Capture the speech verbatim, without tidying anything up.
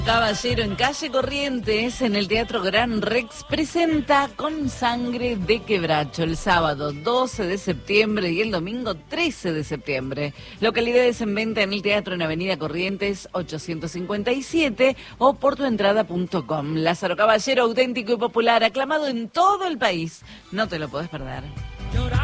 Caballero en calle Corrientes, en el Teatro Gran Rex, presenta Con Sangre de Quebracho el sábado doce de septiembre y el domingo trece de septiembre. Localidades en venta en el teatro en Avenida Corrientes ochocientos cincuenta y siete o por tu entrada punto com. Lázaro Caballero, auténtico y popular, aclamado en todo el país. No te lo podés perder.